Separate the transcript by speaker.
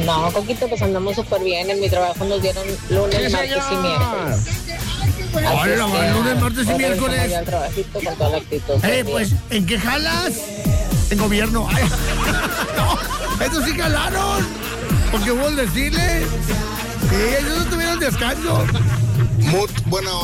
Speaker 1: No, Coquito, pues andamos súper bien. En mi trabajo nos dieron lunes, martes y miércoles.
Speaker 2: Hola, lunes, martes y miércoles.
Speaker 1: Al trabajito con toda la actitud.
Speaker 2: Pues, ¿en qué jalas? En gobierno. Ay, no, esos sí jalaron. Porque hubo el desfile. Sí, ellos no tuvieron descanso.
Speaker 3: Muy buena